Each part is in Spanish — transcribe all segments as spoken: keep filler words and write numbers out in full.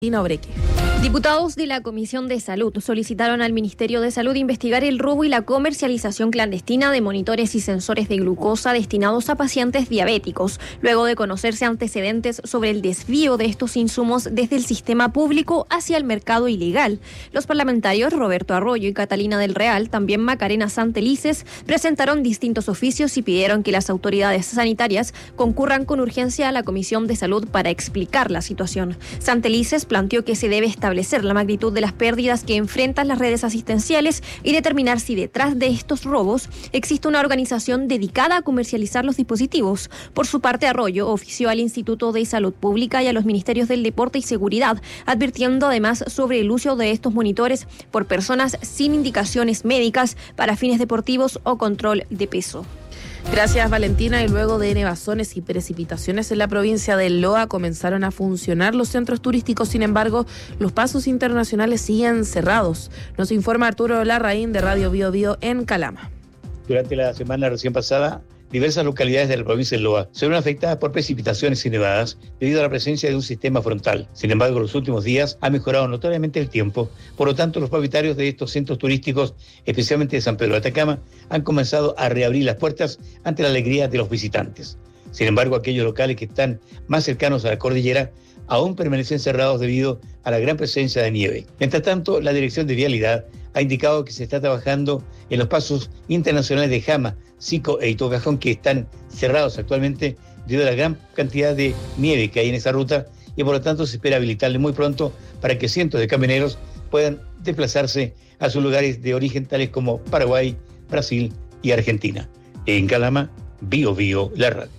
Dina Obreque. Diputados de la Comisión de Salud solicitaron al Ministerio de Salud investigar el robo y la comercialización clandestina de monitores y sensores de glucosa destinados a pacientes diabéticos, luego de conocerse antecedentes sobre el desvío de estos insumos desde el sistema público hacia el mercado ilegal. Los parlamentarios Roberto Arroyo y Catalina del Real, también Macarena Santelices, presentaron distintos oficios y pidieron que las autoridades sanitarias concurran con urgencia a la Comisión de Salud para explicar la situación. Santelices planteó que se debe establecer la magnitud de las pérdidas que enfrentan las redes asistenciales y determinar si detrás de estos robos existe una organización dedicada a comercializar los dispositivos. Por su parte, Arroyo ofició al Instituto de Salud Pública y a los Ministerios del Deporte y Seguridad, advirtiendo además sobre el uso de estos monitores por personas sin indicaciones médicas para fines deportivos o control de peso. Gracias, Valentina. Y luego de nevazones y precipitaciones en la provincia de Loa comenzaron a funcionar los centros turísticos. Sin embargo, los pasos internacionales siguen cerrados. Nos informa Arturo Larraín de Radio Bio Bio en Calama. Durante la semana recién pasada, diversas localidades de la provincia de Loa se vieron afectadas por precipitaciones y nevadas debido a la presencia de un sistema frontal. Sin embargo, en los últimos días ha mejorado notoriamente el tiempo. Por lo tanto, los propietarios de estos centros turísticos, especialmente de San Pedro de Atacama, han comenzado a reabrir las puertas ante la alegría de los visitantes. Sin embargo, aquellos locales que están más cercanos a la cordillera aún permanecen cerrados debido a la gran presencia de nieve. Mientras tanto, la Dirección de Vialidad ha indicado que se está trabajando en los pasos internacionales de Jama, Sico e Itocajón, que están cerrados actualmente debido a la gran cantidad de nieve que hay en esa ruta, y por lo tanto se espera habilitarle muy pronto para que cientos de camioneros puedan desplazarse a sus lugares de origen tales como Paraguay, Brasil y Argentina. En Calama, Bio Bio, la radio.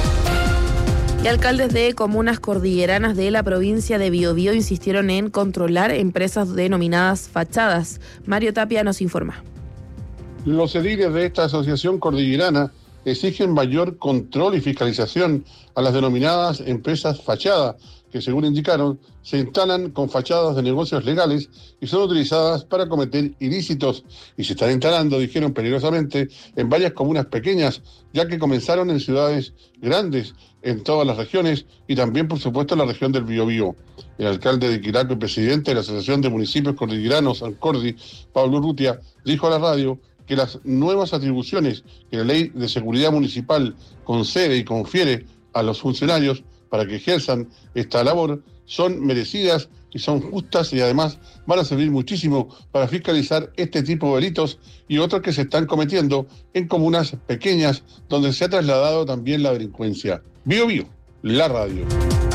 Y alcaldes de comunas cordilleranas de la provincia de Biobío insistieron en controlar empresas denominadas fachadas. Mario Tapia nos informa. Los ediles de esta asociación cordillerana exigen mayor control y fiscalización a las denominadas empresas fachadas, que según indicaron, se instalan con fachadas de negocios legales y son utilizadas para cometer ilícitos y se están instalando, dijeron peligrosamente, en varias comunas pequeñas, ya que comenzaron en ciudades grandes en todas las regiones y también, por supuesto, en la región del Biobío. El alcalde de Quilaco y presidente de la Asociación de Municipios Cordilleranos, Ancordi, Pablo Urrutia, dijo a la radio que las nuevas atribuciones que la Ley de Seguridad Municipal concede y confiere a los funcionarios para que ejerzan esta labor son merecidas y son justas, y además van a servir muchísimo para fiscalizar este tipo de delitos y otros que se están cometiendo en comunas pequeñas donde se ha trasladado también la delincuencia. Bio Bio, la radio.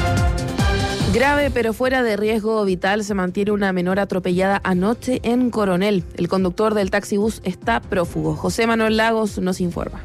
Grave pero fuera de riesgo vital se mantiene una menor atropellada anoche en Coronel. El conductor del taxibús está prófugo. José Manuel Lagos nos informa.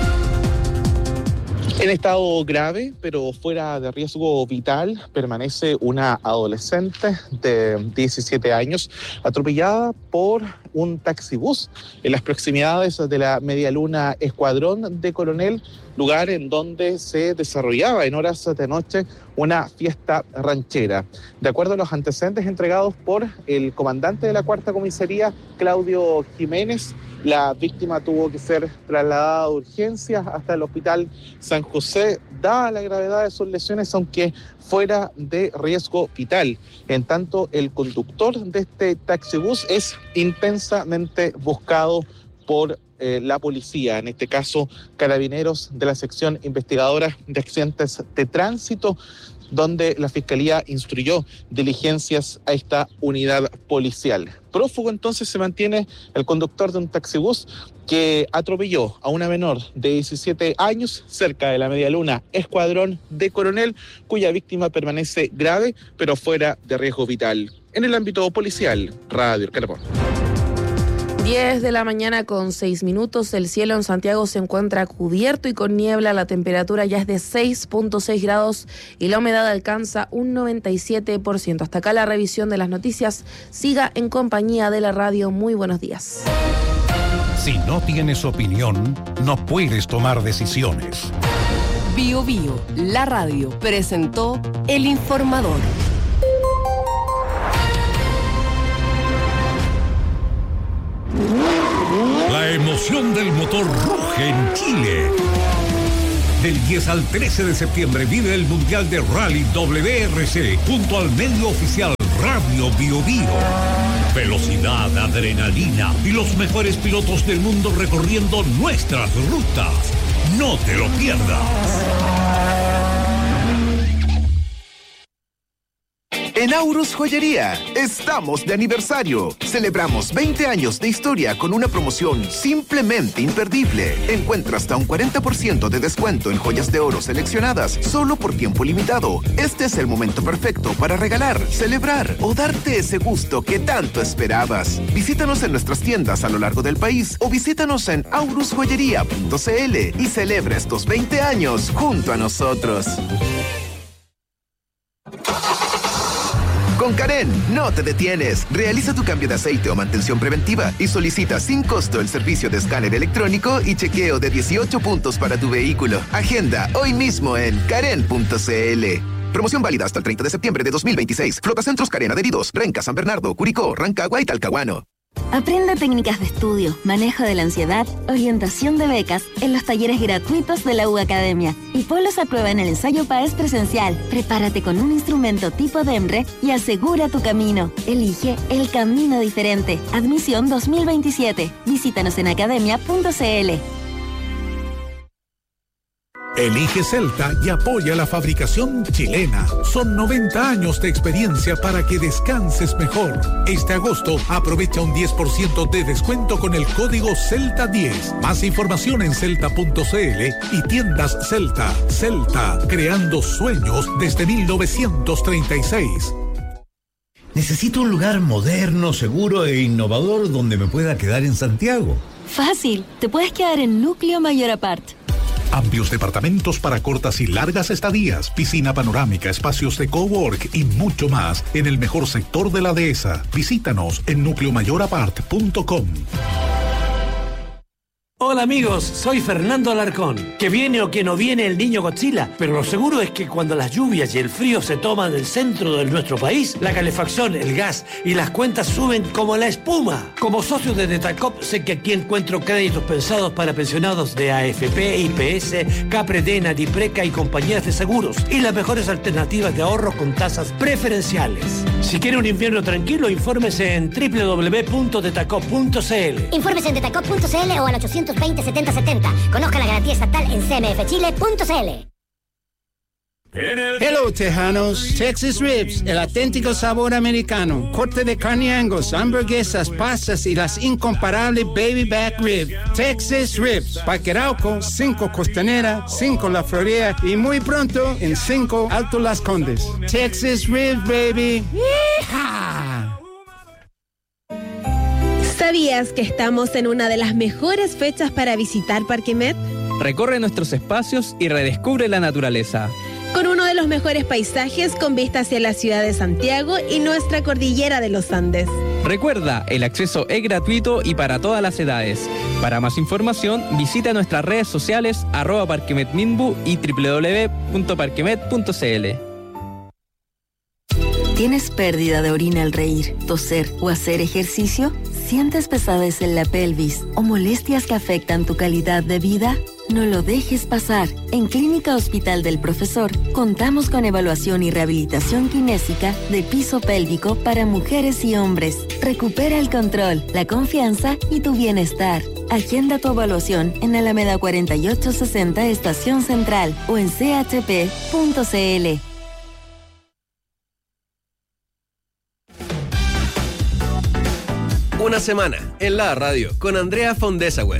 En estado grave, pero fuera de riesgo vital, permanece una adolescente de diecisiete años atropellada por un taxibús en las proximidades de la Medialuna Escuadrón de Coronel, lugar en donde se desarrollaba en horas de noche una fiesta ranchera. De acuerdo a los antecedentes entregados por el comandante de la Cuarta Comisaría, Claudio Jiménez, la víctima tuvo que ser trasladada de urgencias hasta el Hospital San José, dada la gravedad de sus lesiones, aunque fuera de riesgo vital. En tanto, el conductor de este taxibús es intensamente buscado por eh, la policía, en este caso carabineros de la sección investigadora de accidentes de tránsito, donde la Fiscalía instruyó diligencias a esta unidad policial. Prófugo entonces se mantiene el conductor de un taxibús que atropelló a una menor de diecisiete años cerca de la Medialuna Escuadrón de Coronel, cuya víctima permanece grave pero fuera de riesgo vital. En el ámbito policial, Radio El Calapón. diez de la mañana con seis minutos, el cielo en Santiago se encuentra cubierto y con niebla, la temperatura ya es de seis punto seis grados y la humedad alcanza un noventa y siete por ciento. Hasta acá la revisión de las noticias. Siga en compañía de la radio. Muy buenos días. Si no tienes opinión, no puedes tomar decisiones. Bio Bio, la radio, presentó El Informador. La emoción del motor ruge en Chile. Del diez al trece de septiembre vive el Mundial de Rally W R C junto al medio oficial Radio Bio Bio. Velocidad, adrenalina y los mejores pilotos del mundo recorriendo nuestras rutas. No te lo pierdas. En Aurus Joyería, estamos de aniversario. Celebramos veinte años de historia con una promoción simplemente imperdible. Encuentra hasta un cuarenta por ciento de descuento en joyas de oro seleccionadas, solo por tiempo limitado. Este es el momento perfecto para regalar, celebrar o darte ese gusto que tanto esperabas. Visítanos en nuestras tiendas a lo largo del país o visítanos en aurus joyería punto c l y celebra estos veinte años junto a nosotros. Con Karen, no te detienes. Realiza tu cambio de aceite o mantención preventiva y solicita sin costo el servicio de escáner electrónico y chequeo de dieciocho puntos para tu vehículo. Agenda hoy mismo en karen punto c l. Promoción válida hasta el treinta de septiembre de dos mil veintiséis. Flotacentros Karen adheridos. Renca, San Bernardo, Curicó, Rancagua y Talcahuano. Aprende técnicas de estudio, manejo de la ansiedad, orientación de becas en los talleres gratuitos de la U Academia. Y ponlos a prueba en el ensayo P A E S presencial. Prepárate con un instrumento tipo DEMRE y asegura tu camino. Elige el camino diferente. Admisión dos mil veintisiete. Visítanos en academia punto c l. Elige Celta y apoya la fabricación chilena. Son noventa años de experiencia para que descanses mejor. Este agosto aprovecha un diez por ciento de descuento con el código Celta diez. Más información en celta punto c l y tiendas Celta. Celta, creando sueños desde mil novecientos treinta y seis. Necesito un lugar moderno, seguro e innovador donde me pueda quedar en Santiago. Fácil, te puedes quedar en Núcleo Mayor Apart. Amplios departamentos para cortas y largas estadías, piscina panorámica, espacios de cowork y mucho más en el mejor sector de la dehesa. Visítanos en núcleo mayor apart punto com. Hola amigos, soy Fernando Alarcón. Que viene o que no viene el niño Godzilla, pero lo seguro es que cuando las lluvias y el frío se toman el centro de nuestro país, la calefacción, el gas y las cuentas suben como la espuma. Como socio de Detacop sé que aquí encuentro créditos pensados para pensionados de A F P, I P S, Capredena, Dipreca y compañías de seguros y las mejores alternativas de ahorro con tasas preferenciales. Si quiere un invierno tranquilo, infórmese en doble u doble u doble u punto detacop punto c l. Infórmese en detacop punto c l o al ochocientos veinte setenta setenta. Conozca la garantía estatal en c m f chile punto c l. Hello, Tejanos. Texas Ribs, el auténtico sabor americano. Corte de carne Angus, hamburguesas, pastas y las incomparables Baby Back Rib. Texas Ribs, Parque Arauco, cinco Costanera, cinco La Florida y muy pronto en cinco Alto Las Condes. Texas Ribs, baby. ¡Yeehaw! ¿Sabías que estamos en una de las mejores fechas para visitar Parque Met? Recorre nuestros espacios y redescubre la naturaleza. Con uno de los mejores paisajes con vista hacia la ciudad de Santiago y nuestra cordillera de los Andes. Recuerda, el acceso es gratuito y para todas las edades. Para más información, visita nuestras redes sociales arroba parquemetminbu y doble u doble u doble u punto parquemet punto c l. ¿Tienes pérdida de orina al reír, toser o hacer ejercicio? ¿Sientes pesadez en la pelvis o molestias que afectan tu calidad de vida? No lo dejes pasar. En Clínica Hospital del Profesor contamos con evaluación y rehabilitación kinésica de piso pélvico para mujeres y hombres. Recupera el control, la confianza y tu bienestar. Agenda tu evaluación en Alameda cuarenta y ocho sesenta Estación Central o en c h p punto c l. Una semana en la radio con Andrea von Dessauer.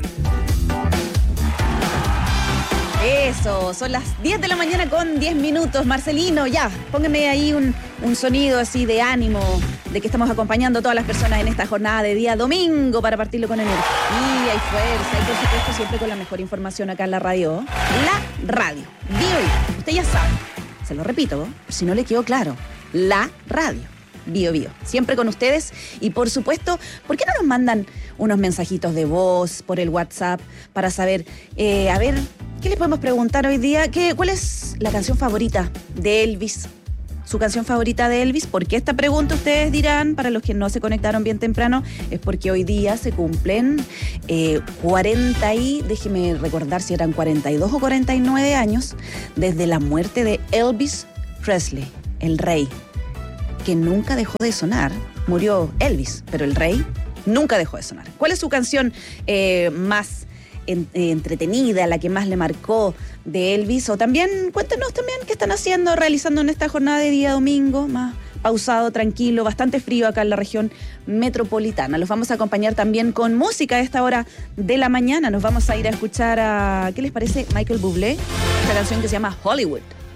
Eso, son las diez de la mañana con diez minutos. Marcelino, ya, póngame ahí un, un sonido así de ánimo, de que estamos acompañando a todas las personas en esta jornada de día domingo para partirlo con energía y fuerza. Y por supuesto siempre con la mejor información acá en la radio. La radio. Bio, usted ya sabe, se lo repito, por si no le quedó claro. La radio. Bio Bio, siempre con ustedes y por supuesto, ¿por qué no nos mandan unos mensajitos de voz por el WhatsApp para saber, eh, a ver, ¿qué le podemos preguntar hoy día? ¿Qué, ¿Cuál es la canción favorita de Elvis? su canción favorita de Elvis. ¿Por qué esta pregunta? Ustedes dirán, para los que no se conectaron bien temprano, es porque hoy día se cumplen eh, cuarenta y, déjeme recordar si eran cuarenta y dos o cuarenta y nueve años desde la muerte de Elvis Presley, el rey, que nunca dejó de sonar. Murió Elvis, pero el rey nunca dejó de sonar. ¿Cuál es su canción eh, más en, eh, entretenida, la que más le marcó de Elvis? O también, cuéntenos también qué están haciendo, realizando en esta jornada de día domingo, más pausado, tranquilo, bastante frío acá en la región metropolitana. Los vamos a acompañar también con música a esta hora de la mañana. Nos vamos a ir a escuchar a, ¿qué les parece? Michael Bublé, esta canción que se llama Hollywood.